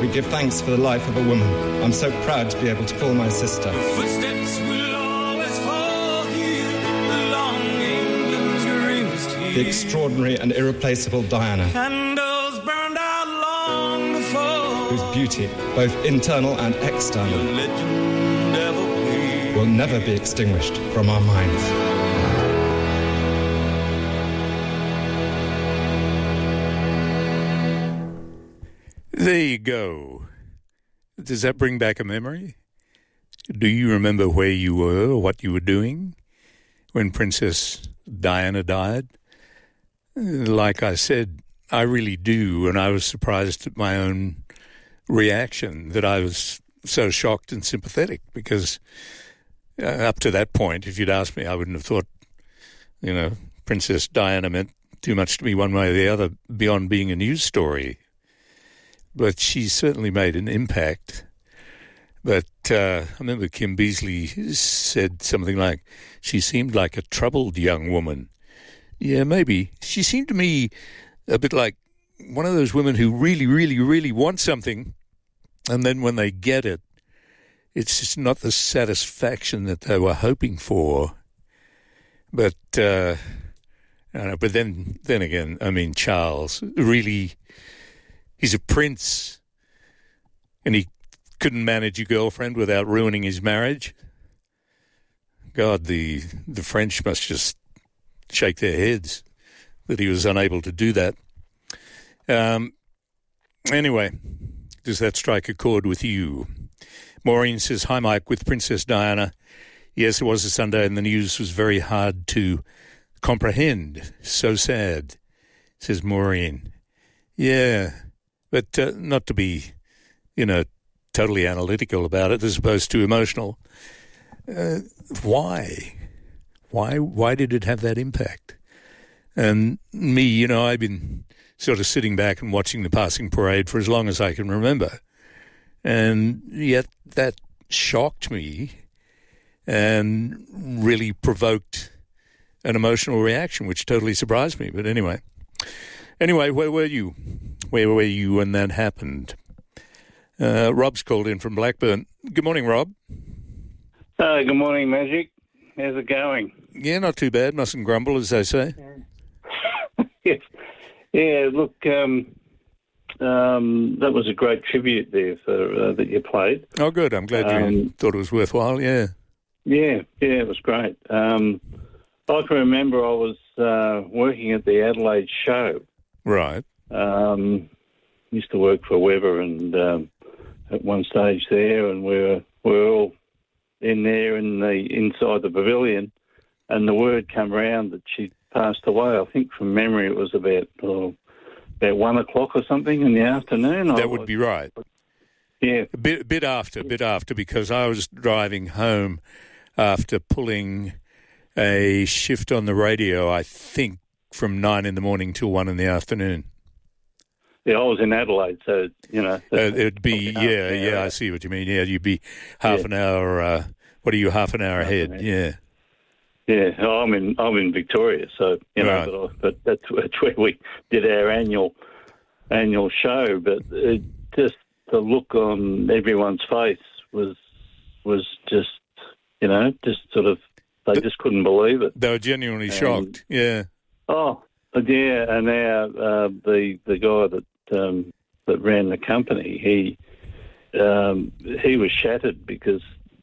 we give thanks for the life of a woman. I'm so proud to be able to call my sister. Footsteps will always fall here along England's greenest hill. The extraordinary and irreplaceable Diana. Candles burned out long before. Whose beauty, both internal and external, Your legend ever will. will never be extinguished from our minds. There you go. Does that bring back a memory? Do you remember where you were or what you were doing when Princess Diana died? Like I said, I really do, and I was surprised at my own reaction that I was so shocked and sympathetic because up to that point, if you'd asked me, I wouldn't have thought, Princess Diana meant too much to me one way or the other beyond being a news story. But she certainly made an impact. But I remember Kim Beazley said something like, she seemed like a troubled young woman. Yeah, maybe. She seemed to me a bit like one of those women who really, really, really want something, and then when they get it, it's just not the satisfaction that they were hoping for. But, I don't know, but then again, I mean, Charles, really... He's a prince, and he couldn't manage a girlfriend without ruining his marriage. God, the French must just shake their heads that he was unable to do that. Anyway, does that strike a chord with you? Maureen says, hi, Mike, with Princess Diana. Yes, it was a Sunday, and the news was very hard to comprehend. So sad, says Maureen. Yeah. But not to be, totally analytical about it as opposed to emotional. Why? Why did it have that impact? And me, I've been sort of sitting back and watching the passing parade for as long as I can remember. And yet that shocked me and really provoked an emotional reaction, which totally surprised me. But anyway, where were you? Where were you when that happened? Rob's called in from Blackburn. Good morning, Rob. Good morning, Magic. How's it going? Yeah, not too bad. Mustn't grumble, as they say. Yes. Yeah, look, that was a great tribute there for that you played. Oh, good. I'm glad you thought it was worthwhile, yeah. Yeah, it was great. I can remember I was working at the Adelaide show. Right. Used to work for Weber, and at one stage there, and we were all in there inside the pavilion, and the word came round that she passed away. I think from memory it was about 1 o'clock or something in the afternoon. That would be right. Yeah, a bit after, because I was driving home after pulling a shift on the radio, I think, from 9 in the morning till 1 in the afternoon. Yeah, I was in Adelaide, so, it'd be, I see what you mean. Yeah, you'd be half an hour, half an hour ahead? Yeah. Yeah, I'm in Victoria, so, right. but that's where we did our annual show, but just the look on everyone's face was just, just sort of, they just couldn't believe it. They were genuinely shocked, yeah. Oh, yeah, and now the guy that ran the company, he was shattered because,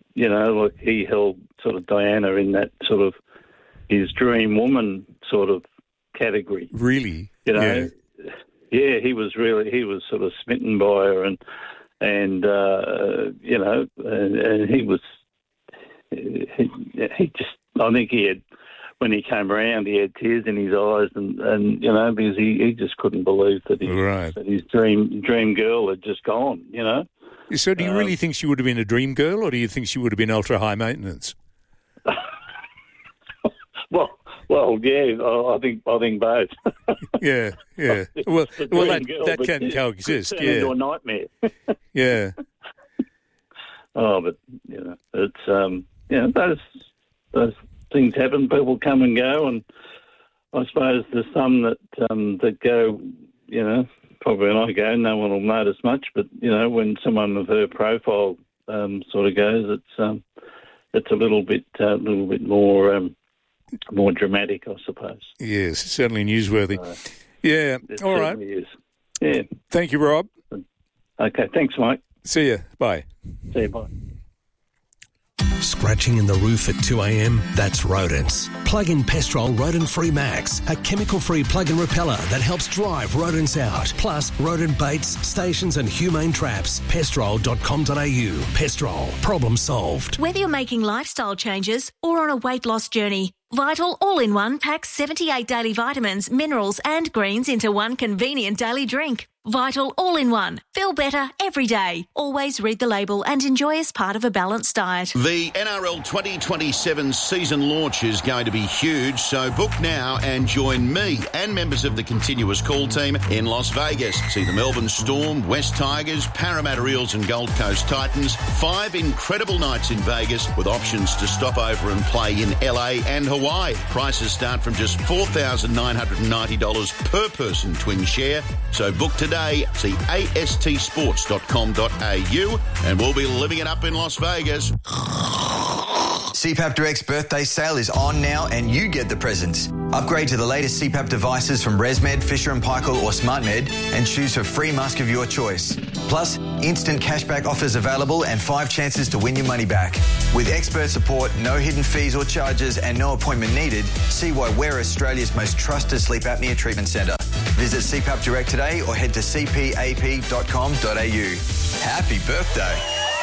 he held sort of Diana in that sort of his dream woman sort of category. Really? Yeah, he was sort of smitten by her, and he was, he just, I think he had, when he came around, he had tears in his eyes, and because he just couldn't believe that his dream girl had just gone, So do you really think she would have been a dream girl, or do you think she would have been ultra high maintenance? Well, yeah, I think both. yeah. Well, that can coexist. Yeah, into a nightmare. Yeah. Oh, but it's those things happen. People come and go, and I suppose there's some that go, probably when I go, no one will notice much. But when someone of her profile sort of goes, it's a little bit more dramatic, I suppose. Yes, certainly newsworthy. Yeah, it all right. Is. Yeah. Thank you, Rob. Okay, thanks, Mike. See you. Bye. See you, bye. Scratching in the roof at 2 a.m? That's rodents. Plug in Pestrol Rodent Free Max, a chemical-free plug-in repeller that helps drive rodents out. Plus, rodent baits, stations and humane traps. Pestrol.com.au. Pestrol. Problem solved. Whether you're making lifestyle changes or on a weight loss journey, Vital All-in-One packs 78 daily vitamins, minerals and greens into one convenient daily drink. Vital All-in-One. Feel better every day. Always read the label and enjoy as part of a balanced diet. The NRL 2027 season launch is going to be huge, so book now and join me and members of the Continuous Call team in Las Vegas. See the Melbourne Storm, West Tigers, Parramatta Eels and Gold Coast Titans. 5 incredible nights in Vegas with options to stop over and play in LA and Hawaii. Prices start from just $4,990 per person twin share, so book today. See astsports.com.au and we'll be living it up in Las Vegas. CPAP Direct's birthday sale is on now and you get the presents. Upgrade to the latest CPAP devices from ResMed, Fisher & Paykel or SmartMed and choose a free mask of your choice. Plus, instant cashback offers available and 5 chances to win your money back. With expert support, no hidden fees or charges and no appointment needed, see why we're Australia's most trusted sleep apnea treatment centre. Visit CPAP Direct today or head to cpap.com.au. Happy birthday.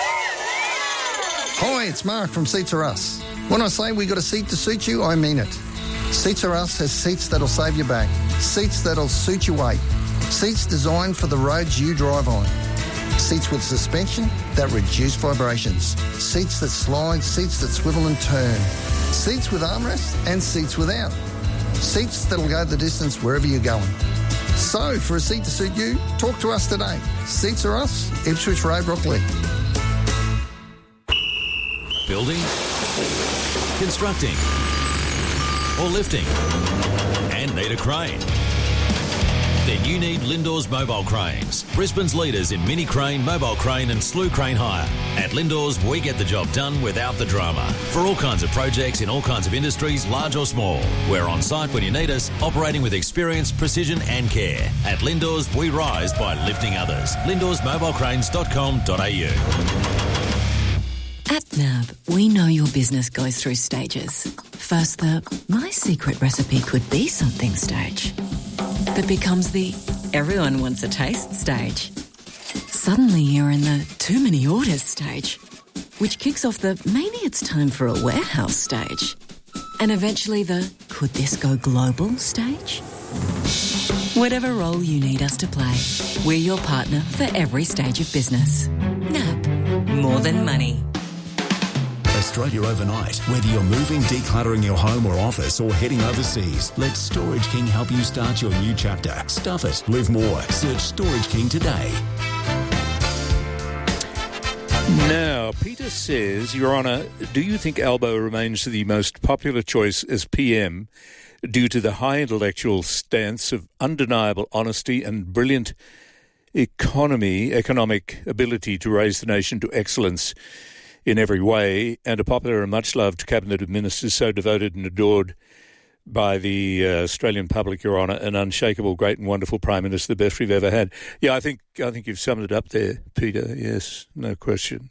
Hi, it's Mark from Seats Are Us. When I say we got a seat to suit you, I mean it. Seats Are Us has seats that'll save your back, seats that'll suit your weight, seats designed for the roads you drive on, seats with suspension that reduce vibrations, seats that slide, seats that swivel and turn, seats with armrests and seats without, seats that'll go the distance wherever you're going. So, for a seat to suit you, talk to us today. Seats Are Us, Ipswich Road, Rockley. Building, constructing, or lifting, and need a crane? Then you need Lindors Mobile Cranes, Brisbane's leaders in mini crane, mobile crane and slew crane hire. At Lindors, we get the job done without the drama. For all kinds of projects in all kinds of industries, large or small. We're on site when you need us, operating with experience, precision and care. At Lindors, we rise by lifting others. LindorsMobilecranes.com.au. At NAB, we know your business goes through stages. First, the my secret recipe could be something stage. That becomes the everyone wants a taste stage. Suddenly you're in the too many orders stage, which kicks off the maybe it's time for a warehouse stage. And eventually the could this go global stage? Whatever role you need us to play, we're your partner for every stage of business. NAB, more than money. Australia overnight. Whether you're moving, decluttering your home or office, or heading overseas, let Storage King help you start your new chapter. Stuff it. Live more. Search Storage King today. Now, Peter says, Your Honour, do you think Albo remains the most popular choice as PM due to the high intellectual stance of undeniable honesty and brilliant economic ability to raise the nation to excellence in every way, and a popular and much-loved cabinet of ministers so devoted and adored by the Australian public, Your Honour, an unshakable, great and wonderful Prime Minister, the best we've ever had. Yeah, I think you've summed it up there, Peter. Yes, no question.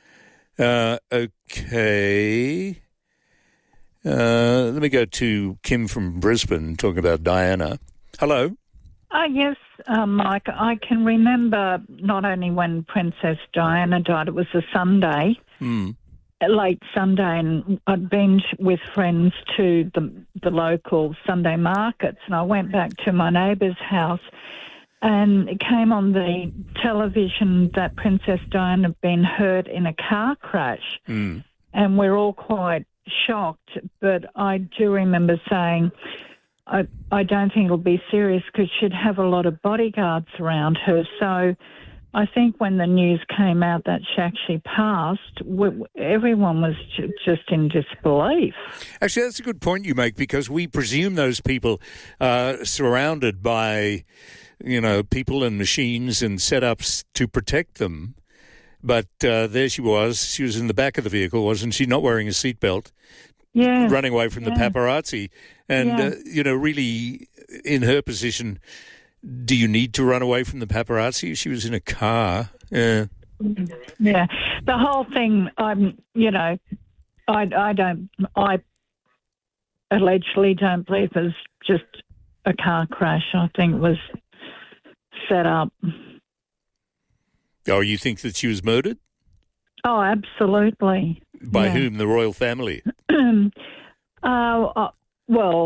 Okay. Let me go to Kim from Brisbane talking about Diana. Hello. Yes, Mike. I can remember not only when Princess Diana died, it was a Sunday, late Sunday, and I'd been with friends to the local Sunday markets, and I went back to my neighbour's house, and it came on the television that Princess Diana had been hurt in a car crash, and we're all quite shocked, but I do remember saying, I don't think it'll be serious because she'd have a lot of bodyguards around her. So I think when the news came out that she actually passed, everyone was just in disbelief. Actually, that's a good point you make, because we presume those people surrounded by people and machines and setups to protect them. But there she was. She was in the back of the vehicle, wasn't she? Not wearing a seatbelt. Yeah. Running away from the paparazzi. And, really, in her position, do you need to run away from the paparazzi? She was in a car. Yeah. Yeah. The whole thing, I allegedly don't believe it was just a car crash. I think it was set up. Oh, you think that she was murdered? Oh, absolutely. By whom? The royal family? Well,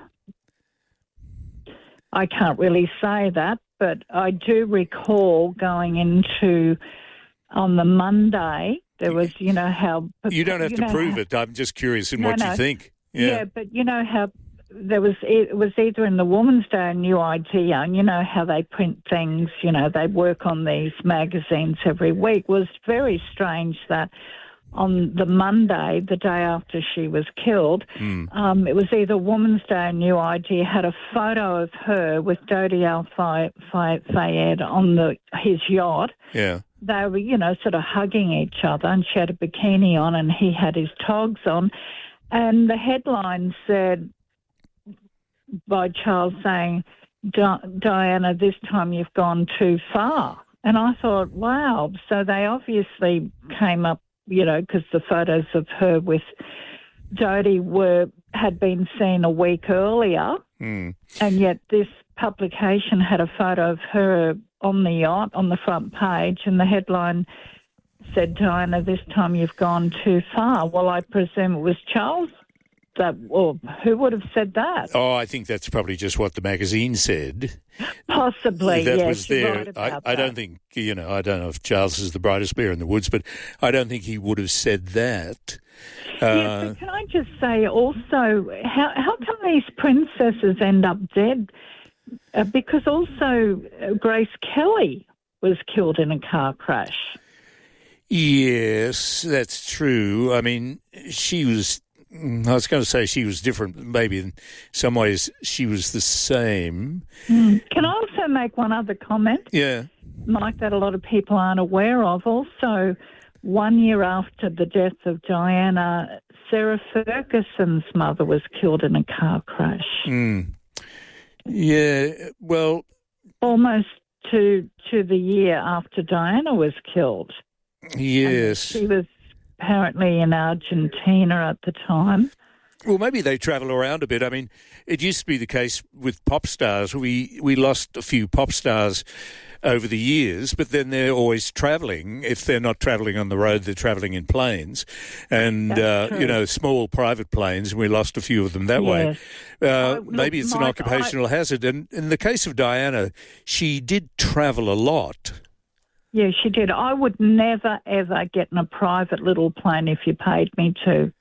I can't really say that, but I do recall going into on the Monday. There was, how you don't have to prove it. I'm just curious in what you think. Yeah, but how it was either in the Woman's Day or New Idea, and how they print things. They work on these magazines every week. It was very strange that on the Monday, the day after she was killed, it was either Woman's Day or New Idea had a photo of her with Dodi Al-Fayed on his yacht. Yeah. They were, sort of hugging each other, and she had a bikini on and he had his togs on. And the headline said, by Charles saying, Diana, this time you've gone too far. And I thought, wow. So they obviously came up, because the photos of her with Dodi had been seen a week earlier, and yet this publication had a photo of her on the yacht on the front page, and the headline said, Diana, this time you've gone too far. Well, I presume it was Charles. Who would have said that? Oh, I think that's probably just what the magazine said. Possibly, that yes. was there. Right about I don't think, I don't know if Charles is the brightest bear in the woods, but I don't think he would have said that. But can I just say also, how come these princesses end up dead? Because also Grace Kelly was killed in a car crash. Yes, that's true. I mean, she was... I was going to say she was different. Maybe in some ways she was the same. Can I also make one other comment? Yeah. Mike, that a lot of people aren't aware of. Also, 1 year after the death of Diana, Sarah Ferguson's mother was killed in a car crash. Yeah, well... Almost to the year after Diana was killed. Yes. And she was apparently in Argentina at the time. Well, maybe they travel around a bit. I mean, it used to be the case with pop stars. We lost a few pop stars over the years, but then they're always travelling. If they're not travelling on the road, they're travelling in planes and, small private planes, and we lost a few of them that way. Maybe it's an occupational hazard. And in the case of Diana, she did travel a lot. Yeah, she did. I would never, ever get in a private little plane if you paid me to.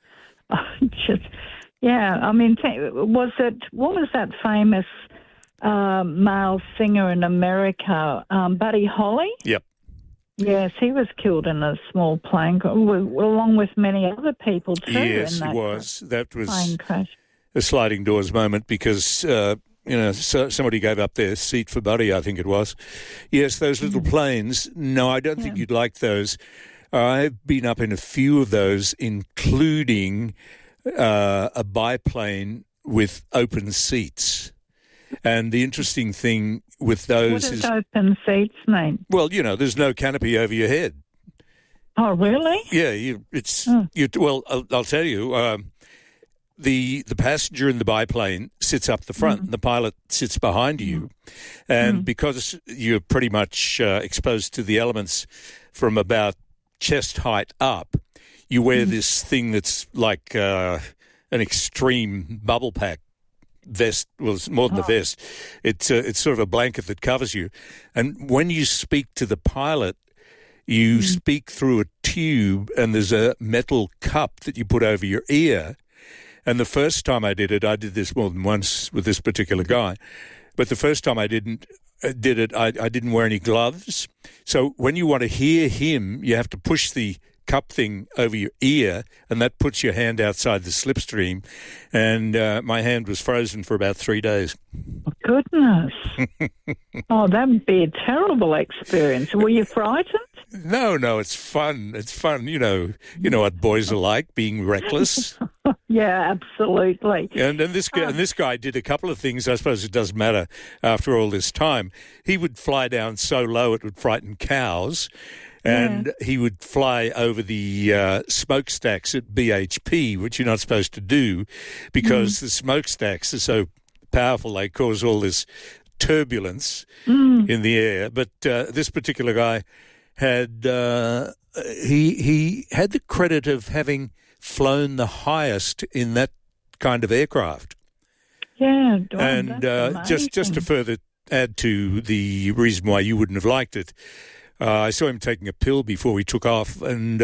I mean, what was that famous male singer in America, Buddy Holly? Yep. Yes, he was killed in a small plane, along with many other people too. Yes, he was. That was plane crash. A sliding doors moment because... somebody gave up their seat for Buddy, I think it was. Yes, those little planes. No, I don't think you'd like those. I've been up in a few of those, including a biplane with open seats. And the interesting thing with those what does open seats mean? Well, there's no canopy over your head. Oh, really? Yeah, well, I'll tell you. The passenger in the biplane sits up the front and the pilot sits behind you. And because you're pretty much exposed to the elements from about chest height up, you wear this thing that's like an extreme bubble pack vest. Well, it's more than a vest. It's sort of a blanket that covers you. And when you speak to the pilot, you speak through a tube and there's a metal cup that you put over your ear. And the first time I did this more than once with this particular guy, but the first time I did it, I didn't wear any gloves. So when you want to hear him, you have to push the cup thing over your ear, and that puts your hand outside the slipstream. And my hand was frozen for about 3 days. Goodness. Oh, that would be a terrible experience. Were you frightened? No, it's fun. It's fun. You know what boys are like, being reckless. Yeah, absolutely. And this guy did a couple of things. I suppose it doesn't matter after all this time. He would fly down so low it would frighten cows, and he would fly over the smokestacks at BHP, which you're not supposed to do because the smokestacks are so powerful they cause all this turbulence in the air. But this particular guy had he had the credit of having flown the highest in that kind of aircraft. Yeah, and just to further add to the reason why you wouldn't have liked it, I saw him taking a pill before we took off, and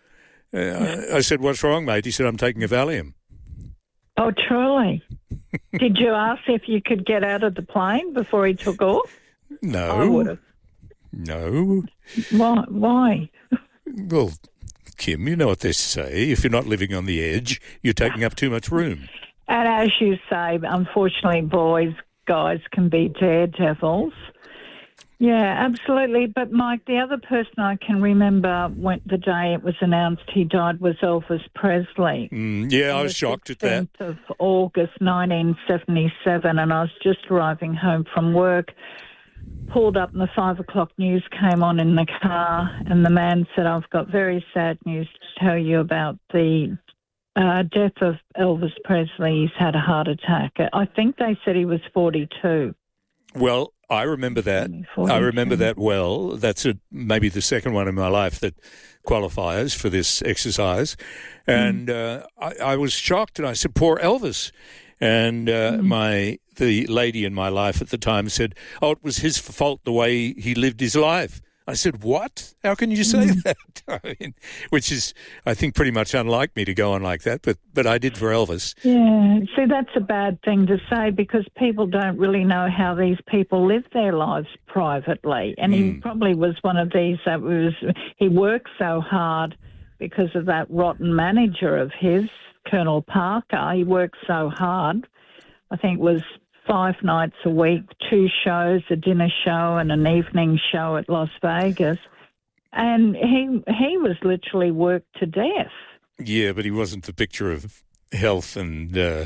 I said, "What's wrong, mate?" He said, "I'm taking a Valium." Oh, truly? Did you ask if you could get out of the plane before he took off? No. I would have. No. Why? Well, Kim, you know what they say. If you're not living on the edge, you're taking up too much room. And as you say, unfortunately, guys can be daredevils. Yeah, absolutely. But, Mike, the other person I can remember the day it was announced he died was Elvis Presley. I was shocked at that. 16th of August 1977, and I was just arriving home from work, pulled up and the 5 o'clock news came on in the car, and the man said, "I've got very sad news to tell you about the death of Elvis Presley. He's had a heart attack." I think they said he was 42. Well, I remember that. 42. I remember that well. That's maybe the second one in my life that qualifies for this exercise. And I was shocked, and I said, "Poor Elvis." And the lady in my life at the time said, "Oh, it was his fault the way he lived his life." I said, "What? How can you say that?" I mean, which is, I think, pretty much unlike me to go on like that, but I did for Elvis. Yeah, see, that's a bad thing to say because people don't really know how these people live their lives privately. And he probably was one of these he worked so hard because of that rotten manager of his, Colonel Parker. He worked so hard. I think it was 5 nights a week, 2 shows, a dinner show and an evening show at Las Vegas. And he was literally worked to death. Yeah, but he wasn't the picture of health and good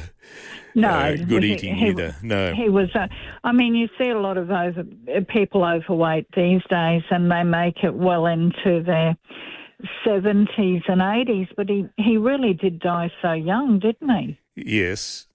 eating either. No. He was, you see a lot of people overweight these days and they make it well into their 70s and 80s, but he really did die so young, didn't he? Yes.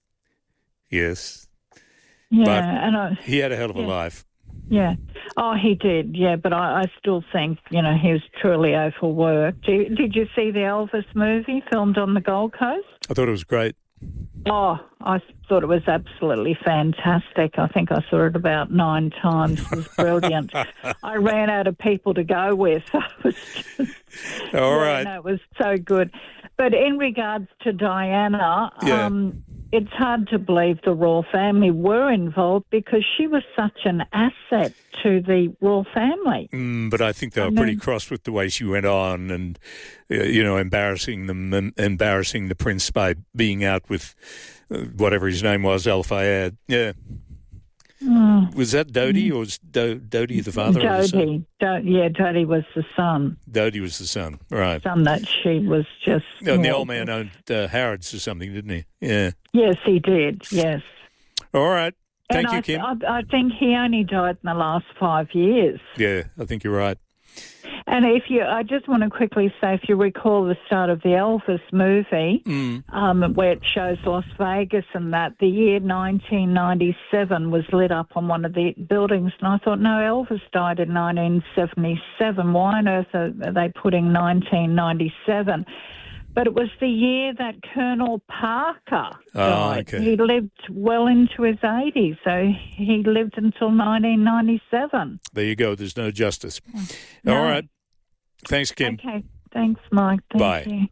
Yeah, but he had a hell of a life. Yeah. Oh, he did, yeah, but I still think, he was truly overworked. Did you see the Elvis movie filmed on the Gold Coast? I thought it was great. Oh, I thought it was absolutely fantastic. I think I saw it about 9 times. It was brilliant. I ran out of people to go with. All right. No, it was so good. But in regards to Diana, it's hard to believe the royal family were involved because she was such an asset to the royal family. But I think they were pretty cross with the way she went on and, embarrassing them and embarrassing the prince by being out with whatever his name was, Al Fayed. Yeah. Was that Dodi or was Dodi the father? Dodi. Dodi was the son. Dodi was the son, right. Son that she was just... And the old man owned Harrods or something, didn't he? Yeah. Yes, he did, yes. All right. Thank you, Kim. I think he only died in the last 5 years. Yeah, I think you're right. And I just want to quickly say, if you recall the start of the Elvis movie, where it shows Las Vegas and that, the year 1997 was lit up on one of the buildings. And I thought, no, Elvis died in 1977. Why on earth are they putting 1997? But it was the year that Colonel Parker died. Okay. He lived well into his 80s, so he lived until 1997. There you go. There's no justice. No. All right. Thanks, Kim. Okay. Thanks, Mike. Thank you.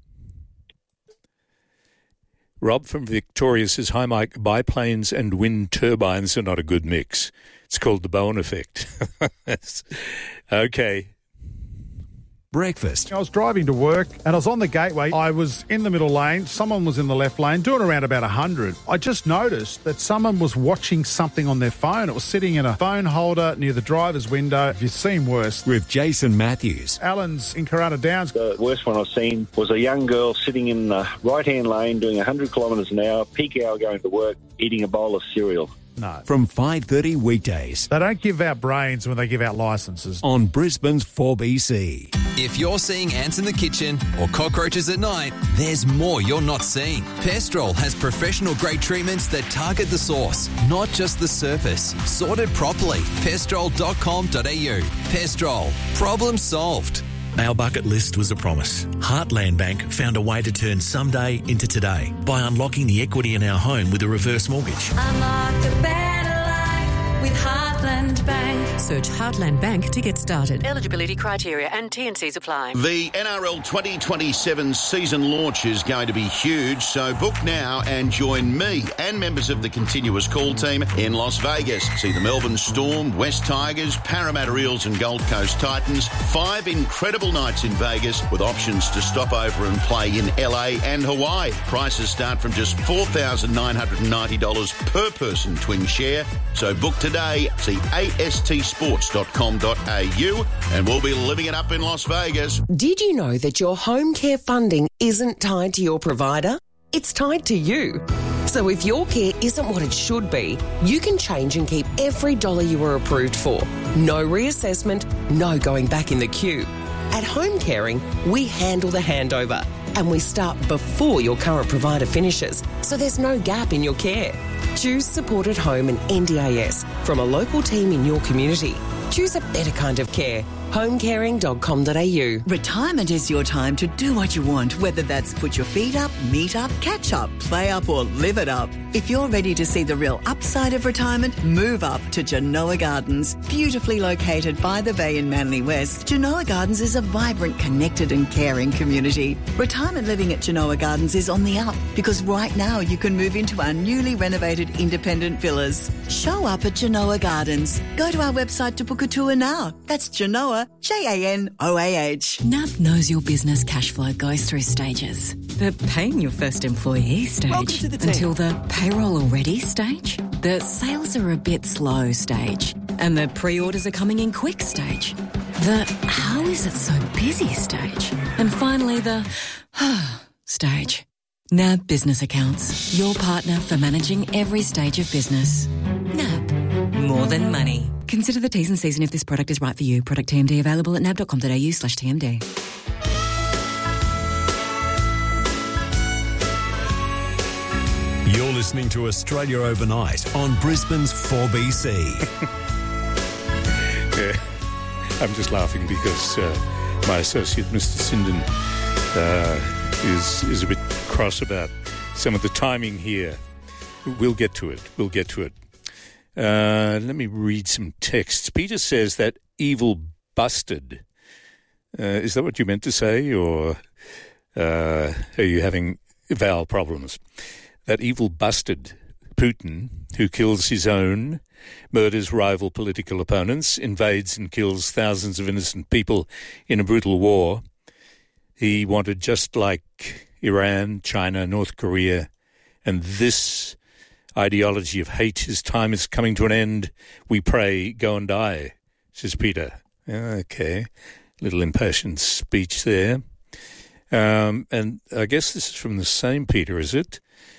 Rob from Victoria says, "Hi, Mike. Biplanes and wind turbines are not a good mix. It's called the Bowen effect." Okay. breakfast. I was driving to work and I was on the gateway. I was in the middle lane. Someone was in the left lane doing around about 100. I just noticed that someone was watching something on their phone. It was sitting in a phone holder near the driver's window. You've seen worse. With Jason Matthews. Alan's in Corunna Downs. The worst one I've seen was a young girl sitting in the right-hand lane doing 100 kilometres an hour, peak hour going to work, eating a bowl of cereal. No. From 5:30 weekdays. They don't give out brains when they give out licences. On Brisbane's 4BC. If you're seeing ants in the kitchen or cockroaches at night, there's more you're not seeing. Pestrol has professional-grade treatments that target the source, not just the surface. Sorted properly. Pestrol.com.au. Pestrol. Problem solved. Our bucket list was a promise. Heartland Bank found a way to turn someday into today by unlocking the equity in our home with a reverse mortgage. Unlock a better life with Heartland Bank. Search Heartland Bank to get started. Eligibility criteria and T&Cs apply. The NRL 2027 season launch is going to be huge, so book now and join me and members of the continuous call team in Las Vegas. See the Melbourne Storm, West Tigers, Parramatta Eels and Gold Coast Titans. 5 incredible nights in Vegas with options to stop over and play in LA and Hawaii. Prices start from just $4,990 per person twin share. So book today. See astsports.com.au and we'll be living it up in Las Vegas. Did you know that your home care funding isn't tied to your provider? It's tied to you. So if your care isn't what it should be, you can change and keep every dollar you were approved for. No reassessment, no going back in the queue. At Home Caring, we handle the handover and we start before your current provider finishes, so there's no gap in your care. Choose supported home and NDIS from a local team in your community. Choose a better kind of care. Homecaring.com.au. Retirement is your time to do what you want, whether that's put your feet up, meet up, catch up, play up or live it up. If you're ready to see the real upside of retirement, move up to Genoa Gardens. Beautifully located by the bay in Manly West, Genoa Gardens is a vibrant, connected and caring community. Retirement living at Genoa Gardens is on the up because right now you can move into our newly renovated independent villas. Show up at Genoa Gardens. Go to our website to book a tour now. That's Genoa, Janoah. NAB knows your business cash flow goes through stages. The paying your first employee stage, until the payroll already stage, the sales are a bit slow stage, and the pre-orders are coming in quick stage, the how is it so busy stage, and finally the stage. NAB Business Accounts, your partner for managing every stage of business. NAB, more than money. Consider the T's and C's and if this product is right for you. Product TMD available at nab.com.au/TMD. You're listening to Australia Overnight on Brisbane's 4BC. Yeah, I'm just laughing because my associate, Mr. Sinden, is a bit cross about some of the timing here. We'll get to it. Let me read some texts. Peter says that evil busted. Is that what you meant to say, or are you having vowel problems? That evil busted Putin, who kills his own, murders rival political opponents, invades and kills thousands of innocent people in a brutal war. He wanted, just like Iran, China, North Korea, and this ideology of hate, his time is coming to an end. We pray, go and die, says Peter. Okay, little impassioned speech there. And I guess this is from the same Peter, is it?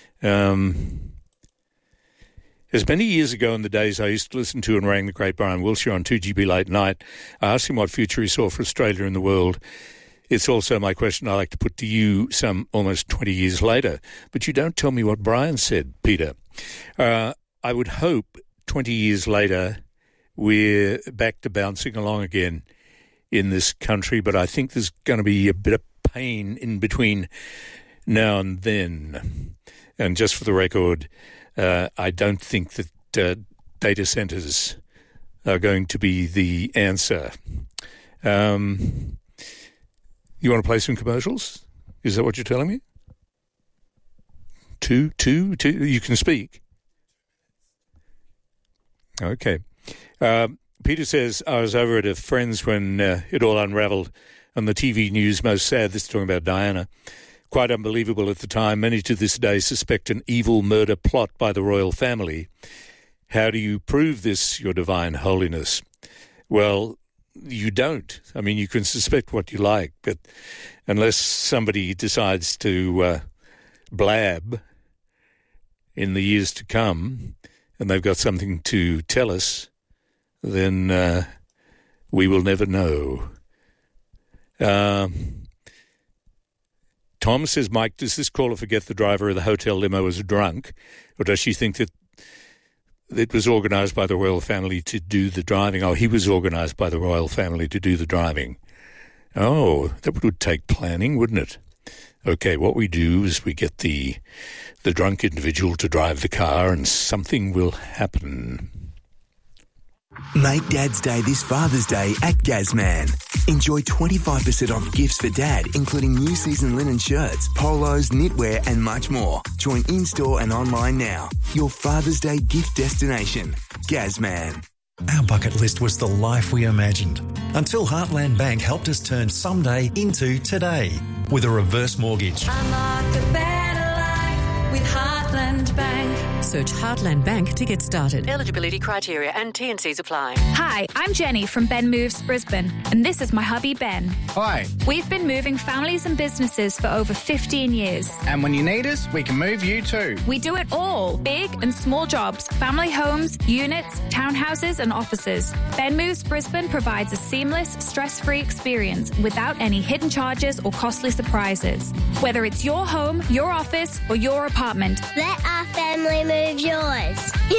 As many years ago in the days I used to listen to and rang the great Brian Wilshire on 2GB late night, I asked him what future he saw for Australia and the world. It's also my question I like to put to you some almost 20 years later. But you don't tell me what Brian said, Peter. I would hope 20 years later we're back to bouncing along again in this country, but I think there's going to be a bit of pain in between now and then. And just for the record, I don't think that data centres are going to be the answer. You want to play some commercials? Is that what you're telling me? Two? You can speak. Okay. Peter says, I was over at a friend's when it all unravelled on the TV news, most sad, this is talking about Diana, quite unbelievable at the time. Many to this day suspect an evil murder plot by the royal family. How do you prove this, Your Divine Holiness? Well, you don't. I mean, you can suspect what you like, but unless somebody decides to blab in the years to come and they've got something to tell us, then we will never know. Tom says, Mike, does this caller forget the driver of the hotel limo was drunk, or does she think that it was organised by the royal family to do the driving? Oh, he was organised by the royal family to do the driving. Oh, that would take planning, wouldn't it? Okay, what we do is we get the drunk individual to drive the car and something will happen. Make Dad's Day this Father's Day at Gazman. Enjoy 25% off gifts for Dad, including new season linen shirts, polos, knitwear and much more. Join in-store and online now. Your Father's Day gift destination. Gazman. Our bucket list was the life we imagined until Heartland Bank helped us turn someday into today with a reverse mortgage. Unlock the better life with Heartland Bank. Search Heartland Bank to get started. Eligibility criteria and T&Cs apply. Hi, I'm Jenny from Ben Moves Brisbane, and this is my hubby Ben. Hi. We've been moving families and businesses for over 15 years. And when you need us, we can move you too. We do it all, big and small jobs, family homes, units, townhouses and offices. Ben Moves Brisbane provides a seamless, stress-free experience without any hidden charges or costly surprises. Whether it's your home, your office or your apartment. Let our family move yours.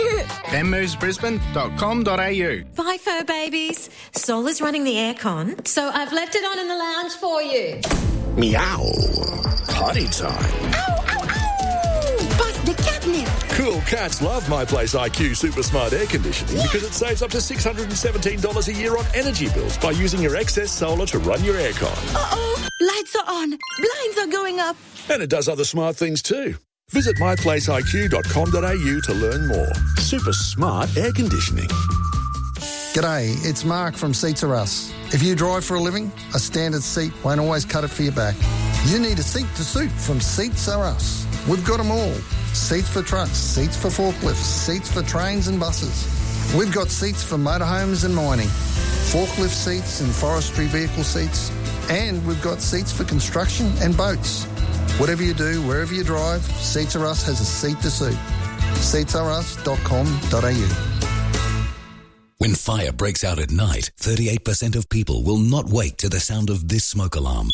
benmovesbrisbane.com.au. Bye, fur babies. Sol is running the aircon, so I've left it on in the lounge for you. Meow. Potty time. Ow, ow, ow! Bust the catnip. Cool cats love My Place IQ Super Smart Air Conditioning because it saves up to $617 a year on energy bills by using your excess solar to run your aircon. Uh-oh. Lights are on. Blinds are going up. And it does other smart things too. Visit myplaceiq.com.au to learn more. Super smart air conditioning. G'day, it's Mark from Seats Are Us. If you drive for a living, a standard seat won't always cut it for your back. You need a seat to suit from Seats Are Us. We've got them all. Seats for trucks, seats for forklifts, seats for trains and buses. We've got seats for motorhomes and mining, forklift seats and forestry vehicle seats, and we've got seats for construction and boats. Whatever you do, wherever you drive, Seats Are Us has a seat to suit. seatsarus.com.au. When fire breaks out at night, 38% of people will not wake to the sound of this smoke alarm.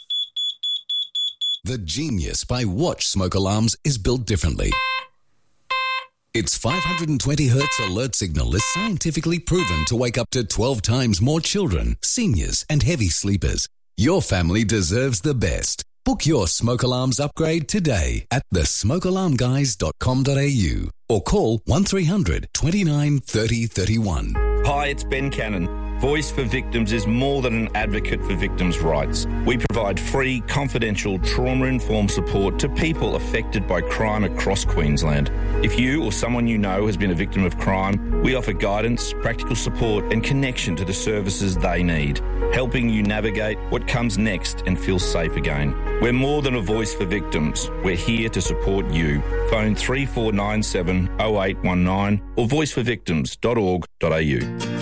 The Genius by Watch smoke alarms is built differently. Its 520 Hz alert signal is scientifically proven to wake up to 12 times more children, seniors and heavy sleepers. Your family deserves the best. Book your smoke alarms upgrade today at thesmokealarmguys.com.au or call 1300 29 30 31. Hi, it's Ben Cannon. Voice for Victims is more than an advocate for victims' rights. We provide free, confidential, trauma-informed support to people affected by crime across Queensland. If you or someone you know has been a victim of crime, we offer guidance, practical support and connection to the services they need, helping you navigate what comes next and feel safe again. We're more than a voice for victims. We're here to support you. Phone 3497 0819 or voiceforvictims.org.au.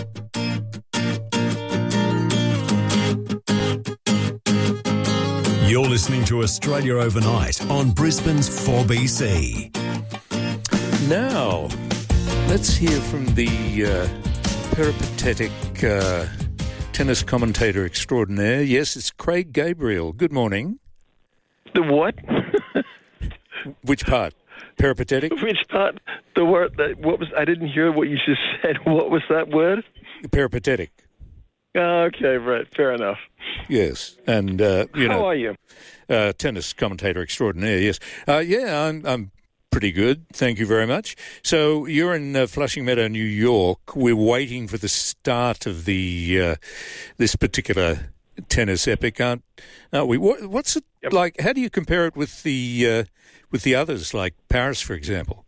You're listening to Australia Overnight on Brisbane's 4BC. Now, let's hear from the peripatetic tennis commentator extraordinaire. Yes, it's Craig Gabriel. Good morning. The what? Which part? Peripatetic? Which part? The word that what was? I didn't hear what you just said. What was that word? Peripatetic. Okay, right. Fair enough. Yes, and how are you? Tennis commentator extraordinaire. Yes, I'm pretty good. Thank you very much. So you're in Flushing Meadow, New York. We're waiting for the start of the this particular tennis epic, aren't we? What's it like? How do you compare it with the others, like Paris, for example?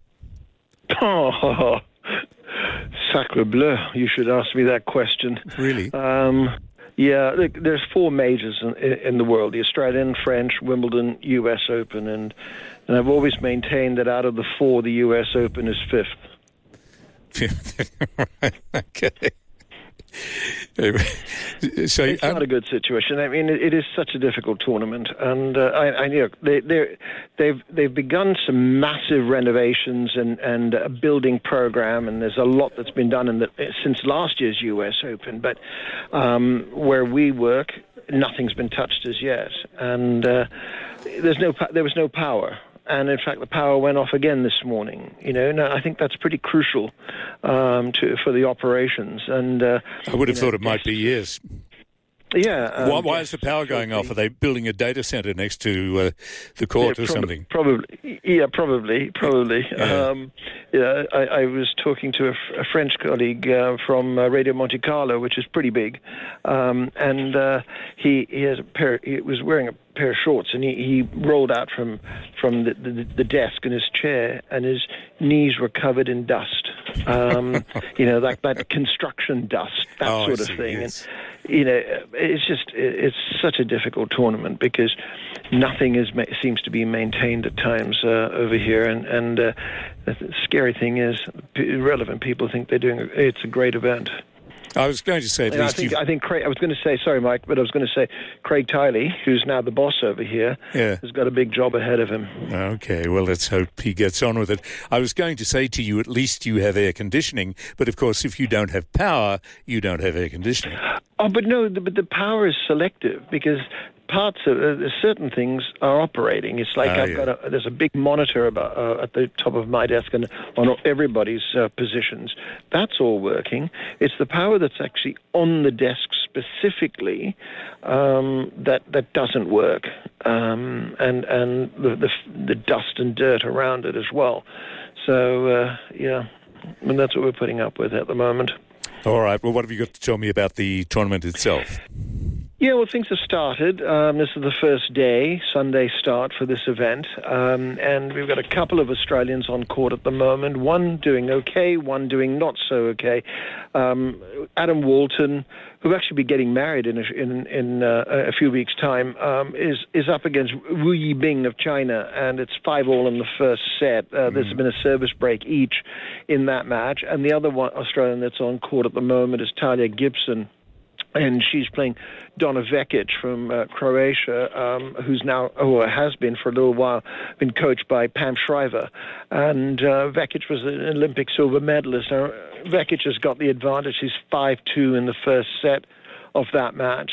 Oh, sacre bleu! You should ask me that question. Really? Yeah, look, there's 4 majors in the world: the Australian, French, Wimbledon, U.S. Open, and I've always maintained that out of the 4, the U.S. Open is 5th. Okay. So it's not a good situation. I mean, it is such a difficult tournament, and I know they've begun some massive renovations and a building program, and there's a lot that's been done since last year's U.S. Open. But where we work, nothing's been touched as yet, and there was no power. And in fact, the power went off again this morning. And I think that's pretty crucial for the operations. And I would have thought it might be, yes. Yeah. Why is the power going off? Are they building a data center next to the court or something? Probably. Yeah, probably. I was talking to a French colleague from Radio Monte Carlo, which is pretty big, and he was wearing a pair of shorts, and he rolled out from the desk in his chair, and his knees were covered in dust. That construction dust, that sort of thing. Yes. And it's such a difficult tournament because nothing seems to be maintained at times over here, and the scary thing is, relevant people think it's a great event. I was going to say, I think Craig, I was going to say, sorry, Mike, but I was going to say Craig Tiley, who's now the boss over here, has got a big job ahead of him. Okay, well, let's hope he gets on with it. I was going to say to you, at least you have air conditioning, but of course, if you don't have power, you don't have air conditioning. Oh, but no, the power is selective because parts of certain things are operating. It's like there's a big monitor at the top of my desk and on everybody's positions. That's all working. It's the power that's actually on the desk specifically that doesn't work, and the dust and dirt around it as well. So and that's what we're putting up with at the moment. All right. Well, what have you got to tell me about the tournament itself? Yeah, well, things have started. This is the first day, Sunday start for this event, and we've got a couple of Australians on court at the moment, one doing okay, one doing not so okay. Adam Walton, who'll actually be getting married in a few weeks' time, is up against Wu Yibing of China, and it's 5-all in the first set. There's been a service break each in that match, and the other one Australian that's on court at the moment is Talia Gibson, and she's playing Donna Vekic from Croatia, who's now, or has been for a little while, been coached by Pam Shriver. And Vekic was an Olympic silver medalist. Now, Vekic has got the advantage. He's 5-2 in the first set of that match.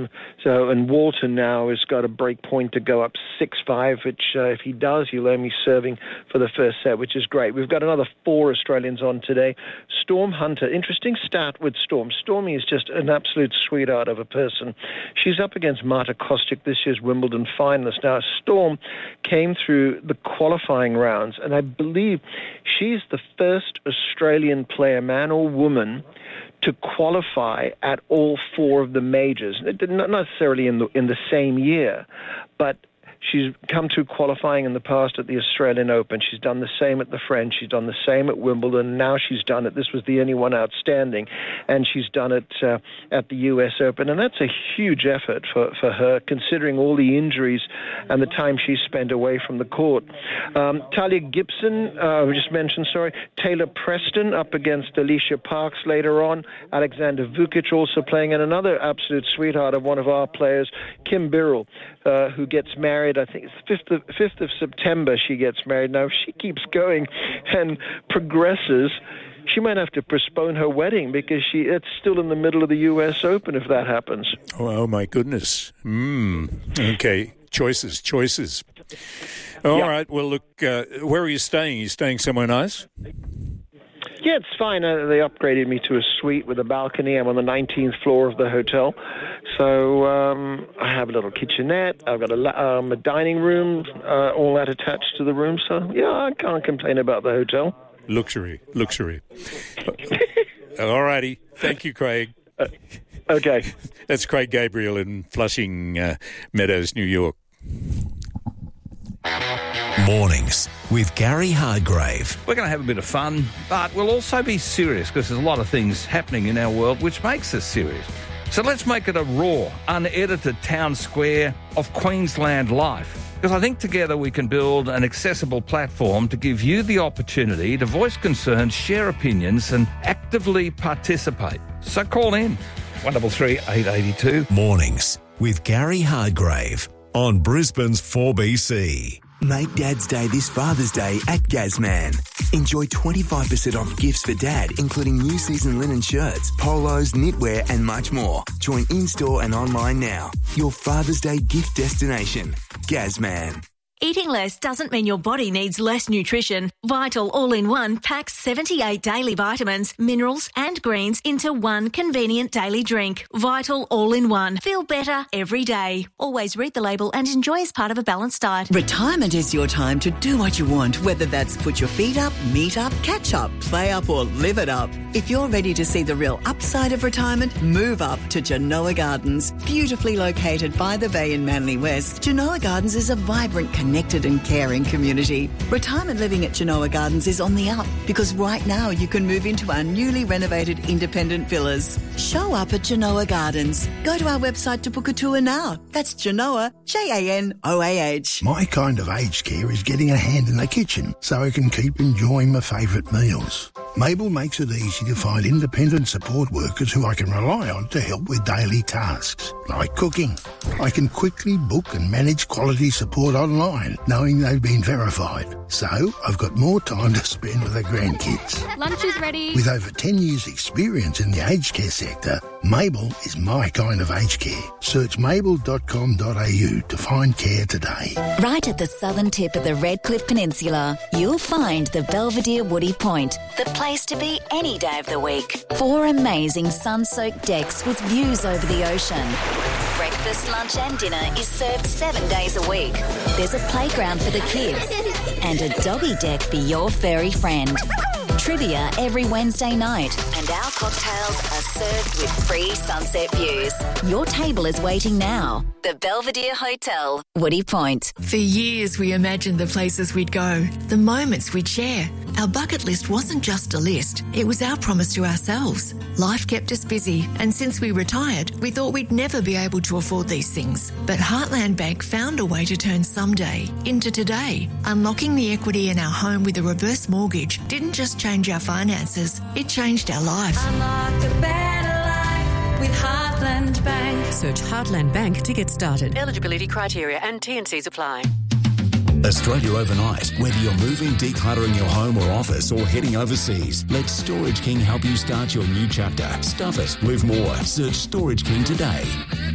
And Walton now has got a break point to go up 6-5, which if he does, he'll only be serving for the first set, which is great. We've got another 4 Australians on today. Storm Hunter, interesting stat with Storm. Stormy is just an absolute sweetheart of a person. She's up against Marta Kostyuk, this year's Wimbledon finalist. Now, Storm came through the qualifying rounds, and I believe she's the first Australian player, man or woman, to qualify at all 4 of the majors, not necessarily in the same year, but she's come through qualifying in the past at the Australian Open. She's done the same at the French. She's done the same at Wimbledon. Now she's done it. This was the only one outstanding, and she's done it at the U.S. Open. And that's a huge effort for her, considering all the injuries and the time she's spent away from the court. Talia Gibson, we just mentioned, Taylor Preston up against Alicia Parks later on. Alexander Vukic also playing, and another absolute sweetheart of one of our players, Kim Birrell, who gets married. I think it's 5th of September she gets married. Now, if she keeps going and progresses, she might have to postpone her wedding because it's still in the middle of the U.S. Open if that happens. Oh my goodness. Okay, choices. All right, well, look, where are you staying? Are you staying somewhere nice? Yeah, it's fine. They upgraded me to a suite with a balcony. I'm on the 19th floor of the hotel. So I have a little kitchenette. I've got a dining room, all that attached to the room. So, yeah, I can't complain about the hotel. Luxury. All righty. Thank you, Craig. Okay. That's Craig Gabriel in Flushing Meadows, New York. Mornings with Gary Hargrave. We're going to have a bit of fun, but we'll also be serious because there's a lot of things happening in our world which makes us serious. So let's make it a raw, unedited town square of Queensland life. Because I think together we can build an accessible platform to give you the opportunity to voice concerns, share opinions and actively participate. So call in 133 882. Mornings with Gary Hargrave on Brisbane's 4BC. Make Dad's Day this Father's Day at Gazman. Enjoy 25% off gifts for Dad, including new season linen shirts, polos, knitwear and much more. Join in-store and online now. Your Father's Day gift destination. Gazman. Eating less doesn't mean your body needs less nutrition. Vital All-in-One packs 78 daily vitamins, minerals and greens into one convenient daily drink. Vital All-in-One. Feel better every day. Always read the label and enjoy as part of a balanced diet. Retirement is your time to do what you want, whether that's put your feet up, meet up, catch up, play up or live it up. If you're ready to see the real upside of retirement, move up to Genoa Gardens. Beautifully located by the bay in Manly West, Genoa Gardens is a vibrant, connected and caring community. Retirement living at Genoa Gardens is on the up because right now you can move into our newly renovated independent villas. Show up at Genoa Gardens. Go to our website to book a tour now. That's Genoa, Janoah. My kind of aged care is getting a hand in the kitchen so I can keep enjoying my favourite meals. Mabel makes it easy to find independent support workers who I can rely on to help with daily tasks, like cooking. I can quickly book and manage quality support online, knowing they've been verified. So I've got more time to spend with the grandkids. Lunch is ready. With over 10 years' experience in the aged care sector, Mabel is my kind of aged care. Search mabel.com.au to find care today. Right at the southern tip of the Redcliffe Peninsula, you'll find the Belvedere Woody Point, the place to be any day of the week. 4 amazing sun-soaked decks with views over the ocean. Breakfast, lunch and dinner is served 7 days a week. There's a playground for the kids and a doggy deck for your furry friend. Trivia every Wednesday night, and our cocktails are served with free sunset views. Your table is waiting now. The Belvedere Hotel, Woody Point. For years we imagined the places we'd go, the moments we'd share. Our bucket list wasn't just a list, it was our promise to ourselves. Life kept us busy, and since we retired, we thought we'd never be able to afford these things. But Heartland Bank found a way to turn someday into today. Unlocking the equity in our home with a reverse mortgage didn't just change our finances, it changed our life. Unlock a better life with Heartland Bank. Search Heartland Bank to get started. Eligibility criteria and T&Cs apply. Australia Overnight. Whether you're moving, decluttering your home or office, or heading overseas, let Storage King help you start your new chapter. Stuff it with more. Search Storage King today.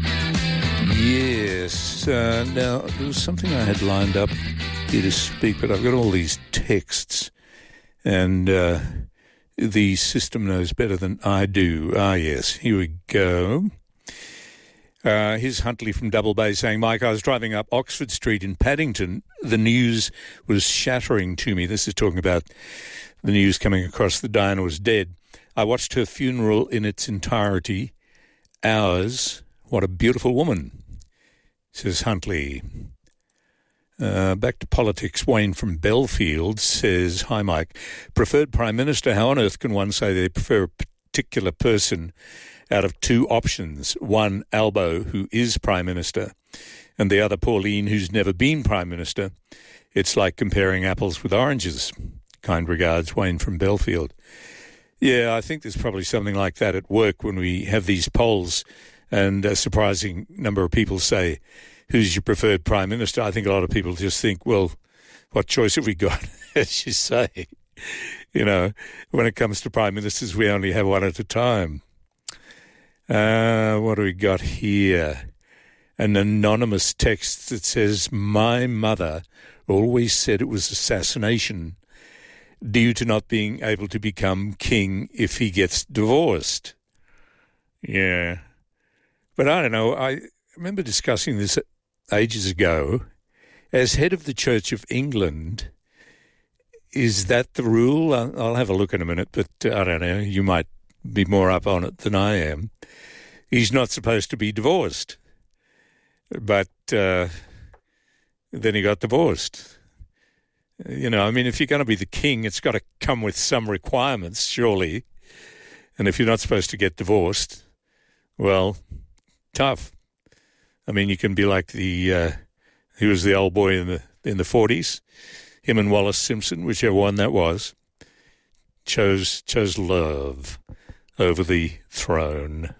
Yes. Now, there was something I had lined up here to speak, but I've got all these texts, and the system knows better than I do. Yes, here we go. Here's Huntley from Double Bay saying, Mike, I was driving up Oxford Street in Paddington. The news was shattering to me. This is talking about the news coming across that Diana was dead. I watched her funeral in its entirety. Ours. What a beautiful woman, says Huntley. Back to politics. Wayne from Belfield says, hi, Mike. Preferred Prime Minister. How on earth can one say they prefer a particular person out of two options? One, Albo, who is Prime Minister, and the other, Pauline, who's never been Prime Minister. It's like comparing apples with oranges. Kind regards, Wayne from Belfield. Yeah, I think there's probably something like that at work when we have these polls and a surprising number of people say, who's your preferred Prime Minister? I think a lot of people just think, well, what choice have we got, as you say? You know, when it comes to Prime Ministers, we only have one at a time. What do we got here? An anonymous text that says, my mother always said it was assassination due to not being able to become king if he gets divorced. Yeah. But I don't know. I remember discussing this ages ago. As head of the Church of England, is that the rule? I'll have a look in a minute, but I don't know. You might be more up on it than I am. He's not supposed to be divorced. But then he got divorced. You know, I mean, if you're going to be the king, it's got to come with some requirements, surely. And if you're not supposed to get divorced, Well, tough. I mean, you can be like he was the old boy in the 40s. Him and Wallace Simpson, whichever one that was, chose love over the throne.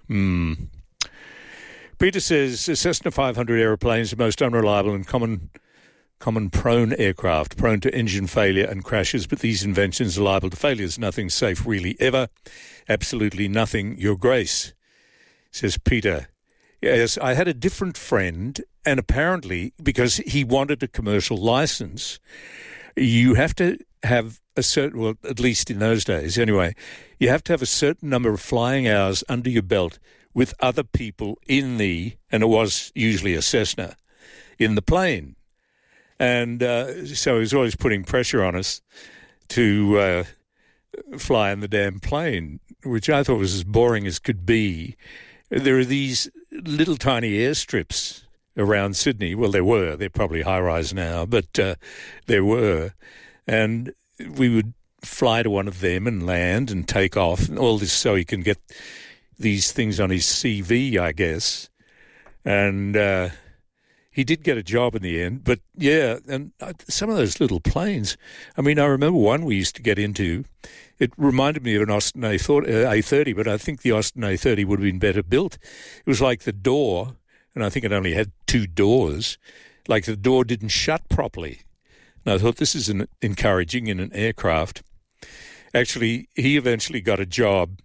Peter says Cessna 500 aeroplane is the most unreliable and common prone aircraft, prone to engine failure and crashes, but these inventions are liable to failures. Nothing's safe really ever. Absolutely nothing, Your Grace, says Peter. Yes, I had a different friend, and apparently, because he wanted a commercial license, you have to have a certain, well, at least in those days anyway, you have to have a certain number of flying hours under your belt with other people and it was usually a Cessna, in the plane. And so he was always putting pressure on us to fly in the damn plane, which I thought was as boring as could be. There are these little tiny airstrips around Sydney. Well, they're probably high-rise now, but there were. And we would fly to one of them and land and take off, and all this so he can get these things on his CV, I guess. And he did get a job in the end. But, yeah, and some of those little planes, I mean, I remember one we used to get into. It reminded me of an Austin A30, but I think the Austin A30 would have been better built. It was like the door, and I think it only had 2 doors, like the door didn't shut properly. And I thought, this is encouraging in an aircraft. Actually, he eventually got a job,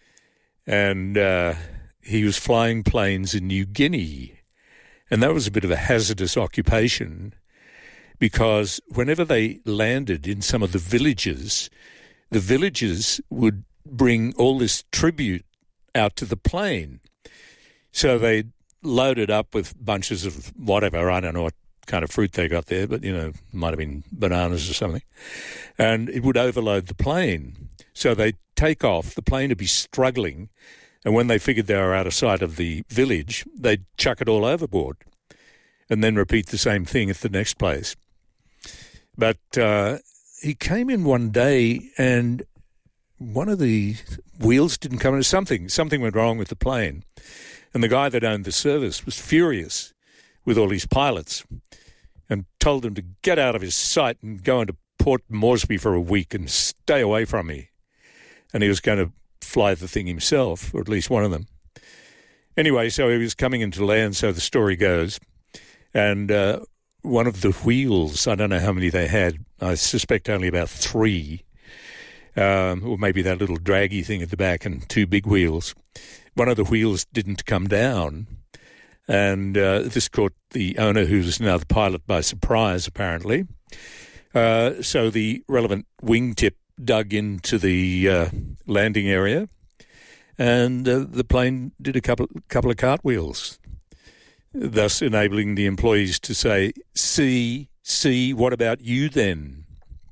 and he was flying planes in New Guinea. And that was a bit of a hazardous occupation, because whenever they landed in some of the villages would bring all this tribute out to the plane. So they loaded up with bunches of whatever, I don't know what kind of fruit they got there, but, might have been bananas or something. And it would overload the plane. So they'd take off, the plane would be struggling, and when they figured they were out of sight of the village, they'd chuck it all overboard and then repeat the same thing at the next place. But he came in one day and one of the wheels didn't come in. Something went wrong with the plane. And the guy that owned the service was furious with all his pilots and told them to get out of his sight and go into Port Moresby for a week and stay away from me. And he was going to fly the thing himself, or at least one of them. Anyway, so he was coming into land, so the story goes. And one of the wheels, I don't know how many they had, I suspect only about 3, or maybe that little draggy thing at the back and 2 big wheels. One of the wheels didn't come down, and this caught the owner, who's now the pilot, by surprise, apparently. So the relevant wingtip dug into the landing area, and the plane did a couple of cartwheels, thus enabling the employees to say, see, what about you then?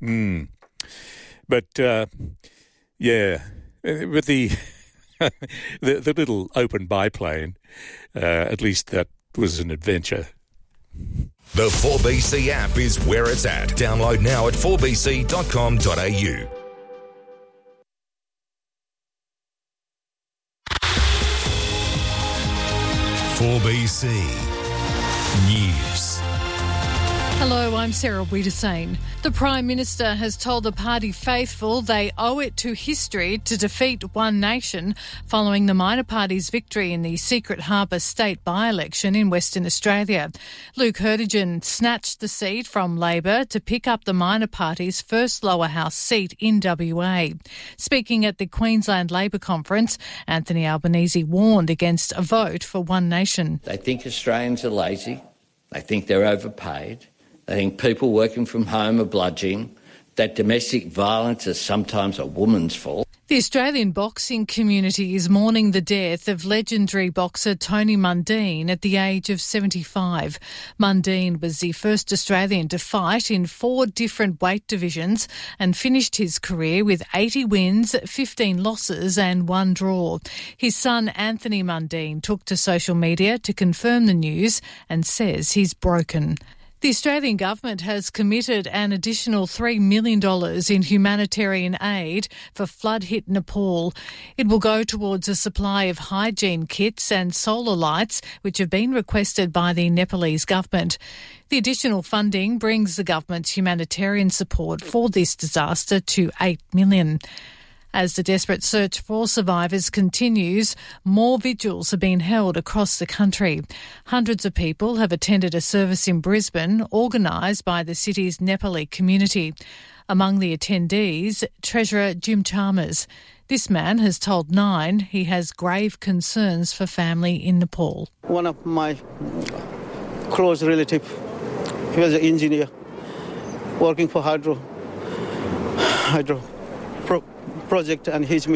But, yeah, with the little open biplane, at least that was an adventure. The 4BC app is where it's at. Download now at 4bc.com.au. BC News. Hello, I'm Sarah Wiedersane. The Prime Minister has told the party faithful they owe it to history to defeat One Nation following the minor party's victory in the Secret Harbour state by-election in Western Australia. Luke Hurtigan snatched the seat from Labor to pick up the minor party's first lower house seat in WA. Speaking at the Queensland Labor Conference, Anthony Albanese warned against a vote for One Nation. They think Australians are lazy. They think they're overpaid. I think people working from home are bludgeoning, that domestic violence is sometimes a woman's fault. The Australian boxing community is mourning the death of legendary boxer Tony Mundine at the age of 75. Mundine was the first Australian to fight in 4 different weight divisions and finished his career with 80 wins, 15 losses and 1 draw. His son Anthony Mundine took to social media to confirm the news and says he's broken. The Australian government has committed an additional $3 million in humanitarian aid for flood-hit Nepal. It will go towards a supply of hygiene kits and solar lights, which have been requested by the Nepalese government. The additional funding brings the government's humanitarian support for this disaster to $8 million. As the desperate search for survivors continues, more vigils have been held across the country. Hundreds of people have attended a service in Brisbane organised by the city's Nepali community. Among the attendees, Treasurer Jim Chalmers. This man has told Nine he has grave concerns for family in Nepal. One of my close relatives, he was an engineer working for hydro project, and his